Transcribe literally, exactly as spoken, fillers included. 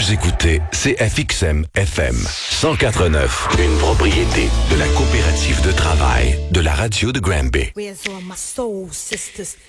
Vous écoutez C F X M F M cent quatre neuf, une propriété de la coopérative de travail de la radio de Granby. Where's all my soul sisters?